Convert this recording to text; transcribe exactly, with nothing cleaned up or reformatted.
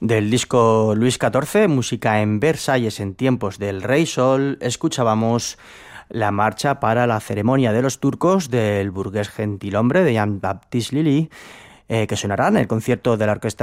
Del disco Luis catorce, música en Versalles en tiempos del Rey Sol, escuchábamos la marcha para la ceremonia de los turcos del burgués gentilhombre de Jean-Baptiste Lully, eh, que sonará en el concierto de la Orquesta